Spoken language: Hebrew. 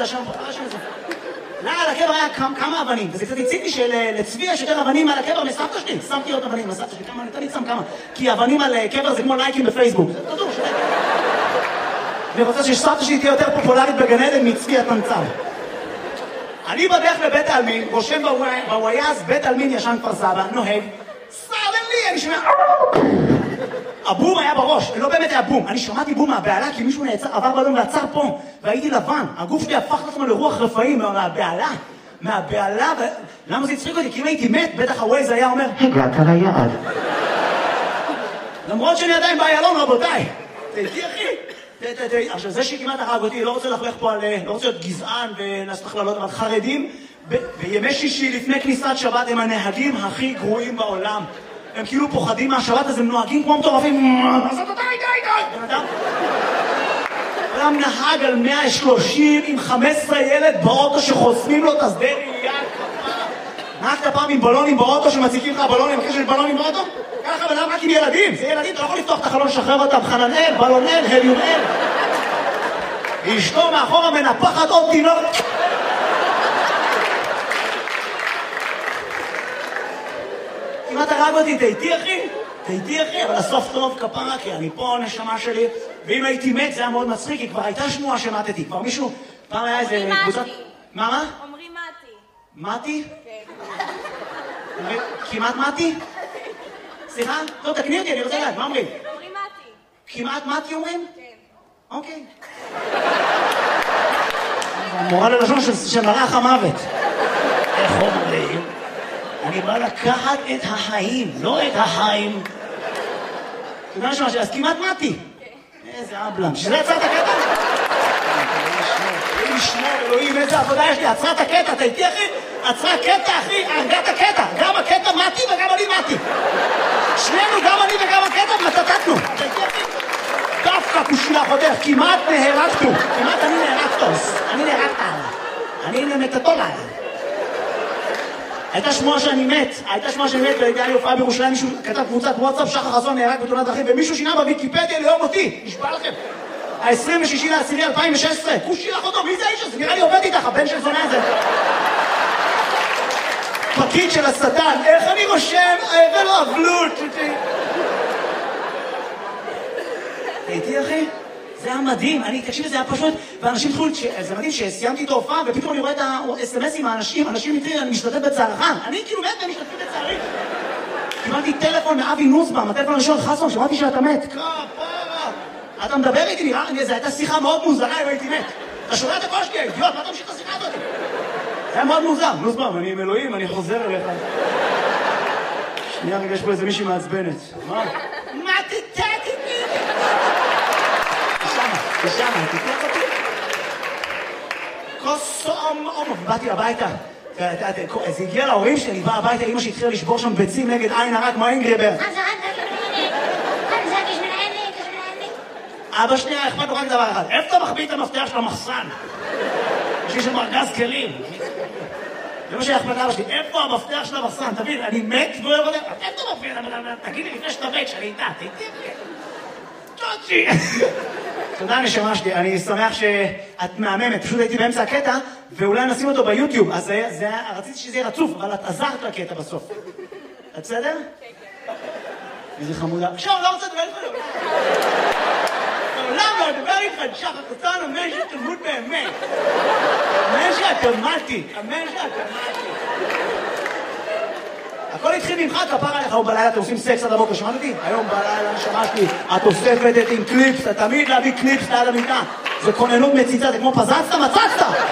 זה שם, לא, על הקבר היה כמה אבנים, וזה קצת הציג לי שלצבי יש יותר אבנים על הקבר מסבתא שלי. שמתי עוד אבנים מסבתא שלי, כמה, אני שם כמה. כי אבנים על קבר זה כמו לייקים בפייסבוק. זה כתוב, אני רוצה שסבתא שלי תהיה יותר פופולרית בגן עדן מצבי התנצר. אני בדרך לבית העלמין, רושם בוויאז, בית העלמין ישן כפר סבא, נוהג, סרדן לי, אני שומע... הבום היה בראש, לא באמת היה בום. אני שמעתי בום מהבעלה כי מישהו עבר בלון ועצר פה, והייתי לבן. הגוף שלי הפך לעצמו לרוח רפאים מהבעלה. למה זה הצחיק אותי? כי אם הייתי מת, בטח הווייז היה אומר, הגעת ליעד. למרות שאני עדיין באיילון, רבותיי. תהייתי אחי. עכשיו, זה שכמעט הרג אותי, לא רוצה לחלך פה על... לא רוצה להיות גזען ולעשות הכללות, אבל חרדים, בימי שישי לפני כניסת שבת הם הנהגים הכי גרועים בעולם. הם כאילו פוחדים מהשבת, אז הם נוהגים כמו מטורפים. אז אתה די. אדם נהג על 130 עם 15 ילד באוטו שחוסמים לו את השדה ראייה. נהגת פעם עם בלונים באוטו שמציקים לך בלונים, אחרי שיש בלונים באוטו? ככה בלם רק עם ילדים. זה ילדים, אתה לא יכול לפתוח את החלון, שחרר אותם. חננאל, בלונל, הליומאל. אשתו מאחורה מנפחת עוד תינוק. כמעט הרג אותי, תהייתי אחי, אבל הסוף טוב כפרה, כי אני פה נשמה שלי, ואם הייתי מת זה היה מאוד מצחיק, כי כבר הייתה שמועה שמתתי, כבר מישהו, פעם היה איזה קבוצת... מה? אומרים מתי. מתי? כן. כמעט מתי? סליחה? טוב, תקני אותי, אני רוצה לדעת, מה אומרים? אומרים מתי. כמעט מתי אומרים? כן. אוקיי. מורה ללשון של מלאך המוות. איך אומרים? אני בא לקחת את החיים, לא את החיים. אתה יודע משהו, אז כמעט מתי. איזה אבלם, שזה עצרת הקטע? אלוהים ישמור, אלוהים, איזה עבודה יש לי, עצרת הקטע, אתה איתי אחי? עצרה קטע אחי, הרגת הקטע, גם הקטע מתי וגם אני מתי. שנינו, גם אני וגם הקטע, מצטטנו. אתה איתי אחי? דווקא כושילה חותך, כמעט נהרגתו, כמעט אני נהרגתוס, אני נהרגת עליו, אני נמתתו עליו. הייתה שמועה שאני מת, והייתה לי הופעה בירושלים, מישהו כתב קבוצת וואטסאפ, שחר חסון נהרג בתאונת דרכים, ומישהו שינה בוויקיפדיה ליום אותי, נשבע לכם. ה-26/10/2016, כושי לך אותו, מי זה האיש הזה? נראה לי עובד איתך, הבן של זונה הזה. פקיד של השטן, איך אני רושם? ולא אבלות. הייתי אחי? זה היה מדהים, תקשיב, זה היה פשוט, ואנשים התחילו, זה מדהים שסיימתי את ההופעה, ופתאום אני רואה את ה-SMSים מהאנשים, אנשים מתחילים, אני משתתף בצערך, אני כאילו מת והם משתתפים בצערי. קיבלתי טלפון מאבי נוסבאום, הטלפון הראשון חסון, שמעתי שאתה מת. כפרה, אתה מדבר איתי, נראה לי, זו הייתה שיחה מאוד מוזרה אם הייתי מת. אתה שומע את הקול שלי, אידיוט, מה תמשיך את השיחה הזאת? זה היה מאוד מוזר, נוסבאום, אני עם אלוהים, אני חוזר אליך. שנייה רגע, יש פה איזה מישהי מעצבנת. מה? מה תתתי? תשמע, תתלך אותי. כוסום, באתי הביתה. זה הגיע להורים שלי, בא הביתה, אמא שהתחילה לשבור שם ביצים נגד עין הרק, מה אינגריבר? אבא שנייה, אכפת לו רק דבר אחד. איפה אתה מחביא את המפתח של המחסן? יש לי שם ארגז כלים. זה מה שאכפת לאבא שלי. איפה המפתח של המחסן? תבין, אני מת והוא לא יודע. איפה אתה מפתח? תגיד לי לפני שאתה מת, שאני איתה. צ'וצ'י. תודה נשמה שלי, אני שמח שאת מהממת, פשוט הייתי באמצע הקטע ואולי נשים אותו ביוטיוב, אז רציתי שזה יהיה רצוף, אבל את עזרת לקטע בסוף. את בסדר? איזה חמודה. עכשיו, לא רוצה לדבר איתך. לעולם לא לדבר איתך, שחר חסון, אמן שתמות באמת. אמן שאתה מתי. הכל התחיל ממך, כפר עליך, היום בלילה אתם עושים סקס עד הבוקר, שמעת אותי? היום בלילה שמעתי, את אוספת את עם קליפס, אתה תמיד להביא קליפס ליד המיטה. זה כוננות מציצה, זה כמו פזצת, מצצת!